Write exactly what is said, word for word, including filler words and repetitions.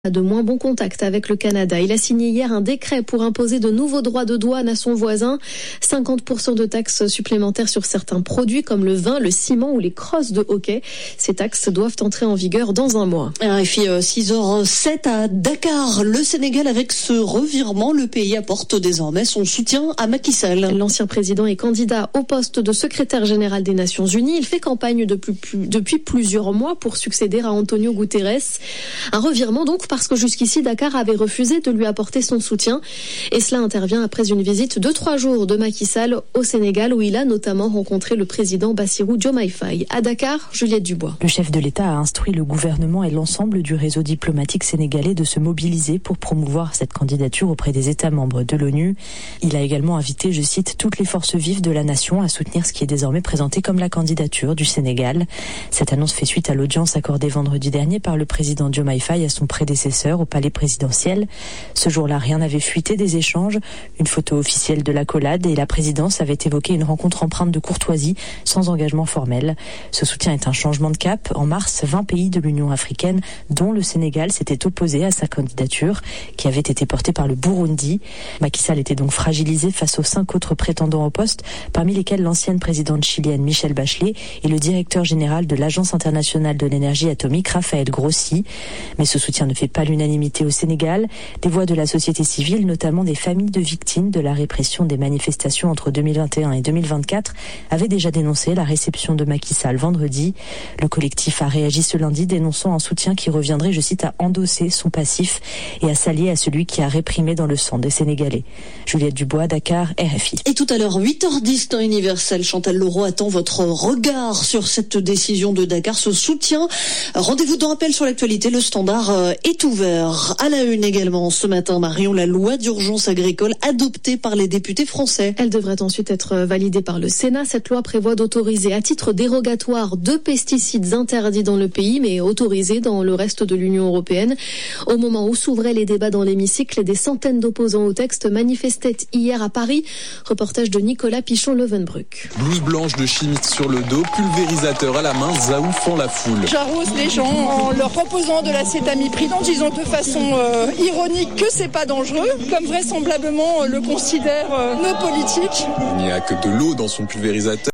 a de moins bons contacts avec le Canada. Il a signé hier un décret pour imposer de nouveaux droits de douane à son voisin. cinquante pour cent de taxes supplémentaires sur certains produits comme le vin, le ciment ou les crosses de hockey. Ces taxes doivent entrer en vigueur dans un mois. R F I, six heures sept à Dakar. Le Sénégal, avec ce revirement, le pays apporte désormais son soutien à Macky Sall. L'ancien président est candidat au poste de secrétaire général des Nations Unies. Il fait campagne depuis, depuis plusieurs mois pour succéder à Antonio Guterres. Un revirement donc parce que jusqu'ici, Dakar avait refusé de lui apporter son soutien. Et cela intervient après une visite de trois jours de Macky Sall au Sénégal, où il a notamment rencontré le président Bassirou Diomaye Faye. À Dakar, Juliette Dubois. Le chef de l'État a instruit le gouvernement et l'ensemble du réseau diplomatique sénégalais de se mobiliser pour promouvoir cette candidature auprès des États membres de l'ONU. Il a également invité, je cite, toutes les forces vives de la nation à soutenir ce qui est désormais présenté comme la candidature du Sénégal. Cette annonce fait suite à l'audience accordée vendredi dernier par le président Diomaye Faye à son prédécesseur au palais présidentiel. Ce jour-là, rien n'avait fuité des échanges. Une photo officielle de l'accolade et la présidence avait évoqué une rencontre empreinte de courtoisie sans engagement formel. Ce soutien est un changement de cap. En mars, vingt pays de l'Union africaine, dont le Sénégal, s'étaient opposés à sa candidature qui avait été portée par le Burundi. Macky Sall était donc fragilisé face aux cinq autres prétendants au poste, parmi lesquels l'ancienne présidente chilienne Michelle Bachelet et le directeur général de l'Agence internationale de l'énergie atomique Raphaël Grossi. Mais ce soutien ne fait pas l'unanimité au Sénégal. Des voix de la société civile, notamment des familles de victimes de la répression des manifestations entre deux mille vingt et un et deux mille vingt-quatre, avaient déjà dénoncé la réception de Macky Sall vendredi. Le collectif a réagi ce lundi, dénonçant un soutien qui reviendrait, je cite, à endosser son passif et à s'allier à celui qui a réprimé dans le sang des Sénégalais. Juliette Dubois, Dakar, R F I. Et tout à l'heure, huit heures dix, temps universel. Chantal Leroux attend votre regard sur cette décision de Dakar, ce soutien. Rendez-vous de rappel sur l'actualité, le standard est ouvert. À la une également ce matin, Marion, la loi d'urgence agricole adoptée par les députés français. Elle devrait ensuite être validée par le Sénat. Cette loi prévoit d'autoriser à titre dérogatoire deux pesticides interdits dans le pays, mais autorisés dans le reste de l'Union européenne. Au moment où s'ouvraient les débats dans l'hémicycle, des centaines d'opposants au texte manifestaient hier à Paris. Reportage de Nicolas Pichon-Levenbruck. Blouse blanche de chimiste sur le dos, pulvérisateur à la main, Zaou fend la foule. J'arrose les gens en leur proposant de l'acétamipride, en disant de façon euh, ironique que c'est pas dangereux, comme vraisemblablement euh, le considèrent euh, nos politiques. Il n'y a que de l'eau dans son pulvérisateur.